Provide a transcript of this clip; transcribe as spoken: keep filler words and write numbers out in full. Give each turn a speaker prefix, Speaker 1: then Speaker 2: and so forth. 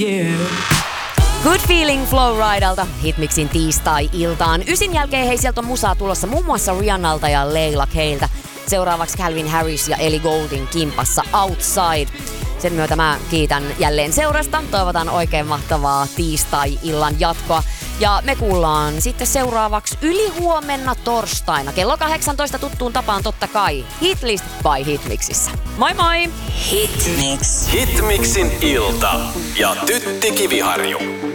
Speaker 1: yeah.
Speaker 2: Good Feeling Flowridalta Hitmixin tiistai-iltaan. Ysin jälkeen hei, sieltä on musaa tulossa muun muassa Rihannalta ja Leila Keiltä. Seuraavaksi Calvin Harris ja Ellie Gouldin kimpassa Outside. Sen myötä mä kiitän jälleen seurasta. Toivotan oikein mahtavaa tiistai-illan jatkoa. Ja me kuullaan sitten seuraavaksi ylihuomenna torstaina. Kello kahdeksantoista tuttuun tapaan totta kai. Hitlist by Hitmixissä. Moi moi!
Speaker 3: Hitmix.
Speaker 4: Hitmixin ilta ja Tytti Kiviharju.